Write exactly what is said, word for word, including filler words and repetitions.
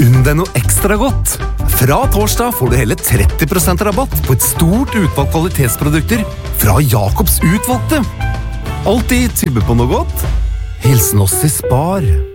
Unn deg noe ekstra godt. Fra torsdag får du hele tretti prosent rabatt på et stort utvalgt kvalitetsprodukter fra Jakobs utvalgte. Alltid tilbud på noe godt. Hilsen oss i Spar.